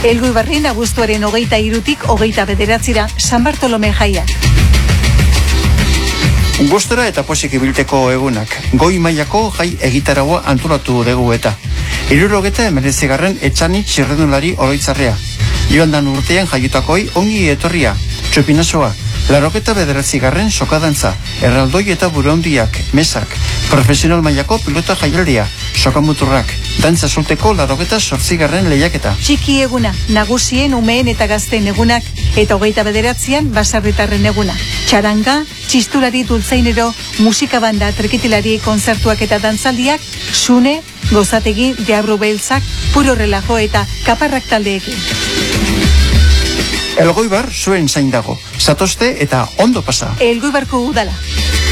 Elgoibarren abuztuaren 23-tik 29-ra San Bartolome jaiak. Gustora eta pozik ibilteko egunak. Goi mailako jai egitaragoa antolatu dugu eta 79. etxani txirrendulari oroitzarrea. Joan dan urtean jaiutakoi ongi etorria. Txopinasoa. 89. sokadantza. Erraldoi eta buruandiak, mesak. Profesional mailako pilota jaialdia. Sokamuturrak. Dantza solteko 88. lehiaketa. Txiki eguna, nagusien, umeen eta gazteen egunak, eta 29an basarritarren eguna. Txaranga, txistulari dultzainero, musikabanda, trekitilari, konzertuak eta dantzaldiak, sune, gozategi, deabru beltzak, puro relajo eta kaparrak taldeekin. Elgoibar zuen zain dago. Zatozte eta ondo pasa. Elgoibarko udala.